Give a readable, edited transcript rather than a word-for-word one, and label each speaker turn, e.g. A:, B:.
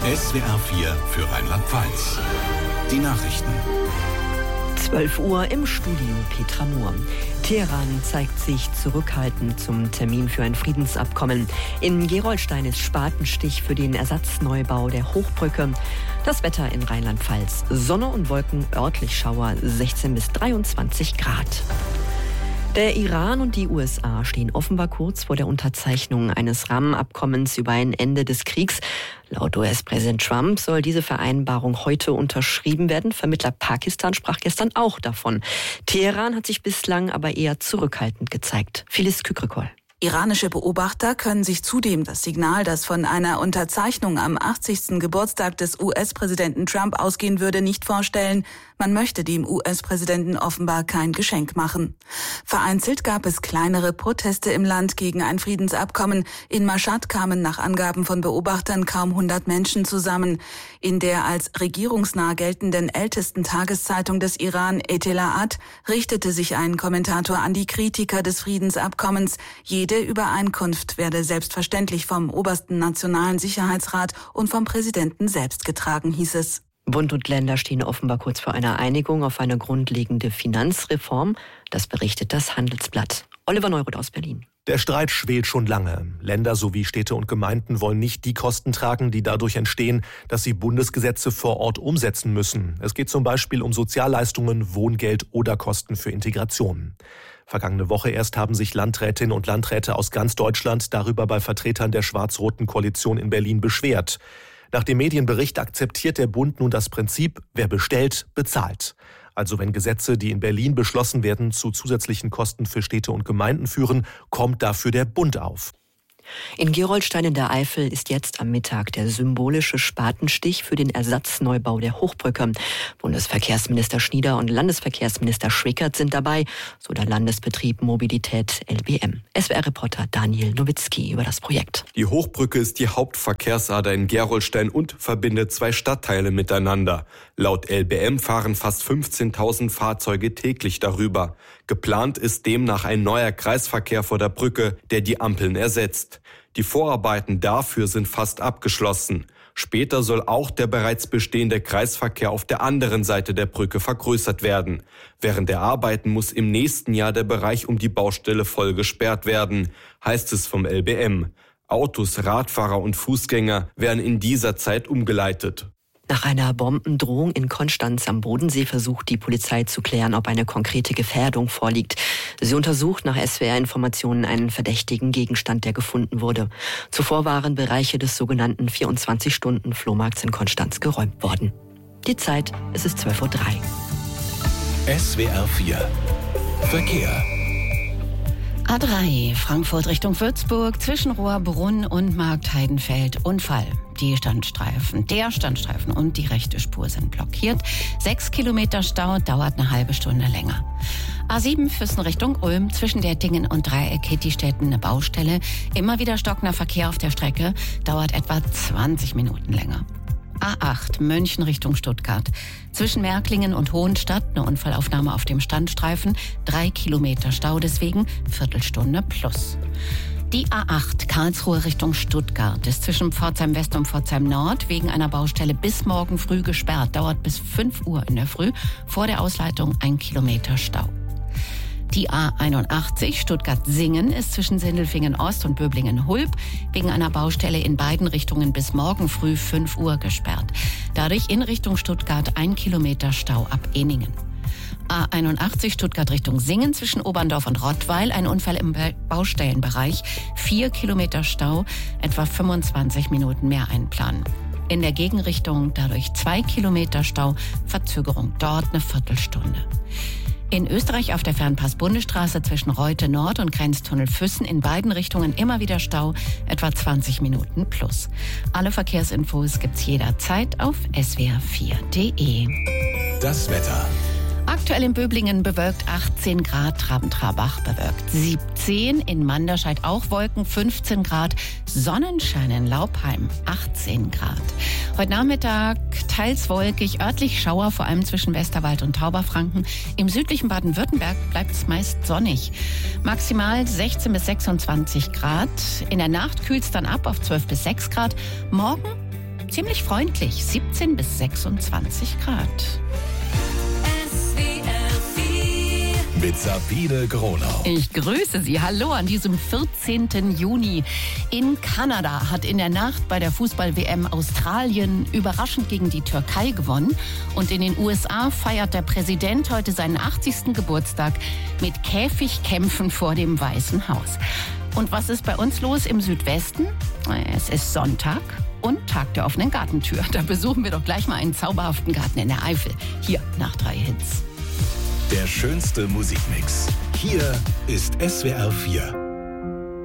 A: SWR 4 für Rheinland-Pfalz. Die Nachrichten.
B: 12 Uhr im Studio Petra Mohr. Teheran zeigt sich zurückhaltend zum Termin für ein Friedensabkommen. In Gerolstein ist Spatenstich für den Ersatzneubau der Hochbrücke. Das Wetter in Rheinland-Pfalz. Sonne und Wolken, örtlich Schauer, 16 bis 23 Grad. Der Iran und die USA stehen offenbar kurz vor der Unterzeichnung eines Rahmenabkommens über ein Ende des Kriegs. Laut US-Präsident Trump soll diese Vereinbarung heute unterschrieben werden. Vermittler Pakistan sprach gestern auch davon. Teheran hat sich bislang aber eher zurückhaltend gezeigt. Phyllis Kükrikol.
C: Iranische Beobachter können sich zudem das Signal, das von einer Unterzeichnung am 80. Geburtstag des US-Präsidenten Trump ausgehen würde, nicht vorstellen. Man möchte dem US-Präsidenten offenbar kein Geschenk machen. Vereinzelt gab es kleinere Proteste im Land gegen ein Friedensabkommen. In Mashhad kamen nach Angaben von Beobachtern kaum 100 Menschen zusammen. In der als regierungsnah geltenden ältesten Tageszeitung des Iran, Etela'at, richtete sich ein Kommentator an die Kritiker des Friedensabkommens. Jede Übereinkunft werde selbstverständlich vom obersten Nationalen Sicherheitsrat und vom Präsidenten selbst getragen, hieß es.
B: Bund und Länder stehen offenbar kurz vor einer Einigung auf eine grundlegende Finanzreform. Das berichtet das Handelsblatt. Oliver Neuroth aus Berlin.
D: Der Streit schwelt schon lange. Länder sowie Städte und Gemeinden wollen nicht die Kosten tragen, die dadurch entstehen, dass sie Bundesgesetze vor Ort umsetzen müssen. Es geht zum Beispiel um Sozialleistungen, Wohngeld oder Kosten für Integration. Vergangene Woche erst haben sich Landrätinnen und Landräte aus ganz Deutschland darüber bei Vertretern der schwarz-roten Koalition in Berlin beschwert. Nach dem Medienbericht akzeptiert der Bund nun das Prinzip, wer bestellt, bezahlt. Also wenn Gesetze, die in Berlin beschlossen werden, zu zusätzlichen Kosten für Städte und Gemeinden führen, kommt dafür der Bund auf.
B: In Gerolstein in der Eifel ist jetzt am Mittag der symbolische Spatenstich für den Ersatzneubau der Hochbrücke. Bundesverkehrsminister Schnieder und Landesverkehrsminister Schwickert sind dabei, so der Landesbetrieb Mobilität LBM. SWR-Reporter Daniel Nowitzki über das Projekt.
E: Die Hochbrücke ist die Hauptverkehrsader in Gerolstein und verbindet zwei Stadtteile miteinander. Laut LBM fahren fast 15.000 Fahrzeuge täglich darüber. Geplant ist demnach ein neuer Kreisverkehr vor der Brücke, der die Ampeln ersetzt. Die Vorarbeiten dafür sind fast abgeschlossen. Später soll auch der bereits bestehende Kreisverkehr auf der anderen Seite der Brücke vergrößert werden. Während der Arbeiten muss im nächsten Jahr der Bereich um die Baustelle voll gesperrt werden, heißt es vom LBM. Autos, Radfahrer und Fußgänger werden in dieser Zeit umgeleitet.
B: Nach einer Bombendrohung in Konstanz am Bodensee versucht die Polizei zu klären, ob eine konkrete Gefährdung vorliegt. Sie untersucht nach SWR-Informationen einen verdächtigen Gegenstand, der gefunden wurde. Zuvor waren Bereiche des sogenannten 24-Stunden-Flohmarkts in Konstanz geräumt worden. Die Zeit, es ist 12:03 Uhr.
A: SWR 4 Verkehr.
F: A3 Frankfurt Richtung Würzburg zwischen Rohrbrunn und Marktheidenfeld Unfall. Der Standstreifen und die rechte Spur sind blockiert. 6 Kilometer Stau, dauert eine halbe Stunde länger. A7 Füssen Richtung Ulm zwischen Dettingen und Dreieck-Kittistetten eine Baustelle. Immer wieder stockender Verkehr auf der Strecke, dauert etwa 20 Minuten länger. A8 München Richtung Stuttgart. Zwischen Märklingen und Hohenstadt eine Unfallaufnahme auf dem Standstreifen. 3 Kilometer Stau deswegen, Viertelstunde plus. Die A8 Karlsruhe Richtung Stuttgart ist zwischen Pforzheim West und Pforzheim Nord wegen einer Baustelle bis morgen früh gesperrt. Dauert bis 5 Uhr in der Früh. Vor der Ausleitung 1 Kilometer Stau. Die A81 Stuttgart-Singen ist zwischen Sindelfingen-Ost und Böblingen-Hulb wegen einer Baustelle in beiden Richtungen bis morgen früh 5 Uhr gesperrt. Dadurch in Richtung Stuttgart 1 Kilometer Stau ab Ehningen. A81 Stuttgart Richtung Singen zwischen Oberndorf und Rottweil, ein Unfall im Baustellenbereich, 4 Kilometer Stau, etwa 25 Minuten mehr einplanen. In der Gegenrichtung dadurch 2 Kilometer Stau, Verzögerung dort eine Viertelstunde. In Österreich auf der Fernpass-Bundesstraße zwischen Reute Nord und Grenztunnel Füssen in beiden Richtungen immer wieder Stau, etwa 20 Minuten plus. Alle Verkehrsinfos gibt's jederzeit auf swr4.de.
A: Das Wetter.
F: Aktuell in Böblingen bewölkt 18 Grad, Traben-Trarbach bewölkt 17, in Manderscheid auch Wolken 15 Grad, Sonnenschein in Laupheim 18 Grad. Heute Nachmittag teils wolkig, örtlich Schauer, vor allem zwischen Westerwald und Tauberfranken. Im südlichen Baden-Württemberg bleibt es meist sonnig. Maximal 16 bis 26 Grad. In der Nacht kühlt es dann ab auf 12 bis 6 Grad. Morgen ziemlich freundlich, 17 bis 26 Grad.
A: Mit Sabine Gronau.
F: Ich grüße Sie. Hallo an diesem 14. Juni. In Kanada hat in der Nacht bei der Fußball-WM Australien überraschend gegen die Türkei gewonnen. Und in den USA feiert der Präsident heute seinen 80. Geburtstag mit Käfigkämpfen vor dem Weißen Haus. Und was ist bei uns los im Südwesten? Es ist Sonntag und Tag der offenen Gartentür. Da besuchen wir doch gleich mal einen zauberhaften Garten in der Eifel. Hier nach 3 Hits.
A: Der schönste Musikmix. Hier ist SWR 4.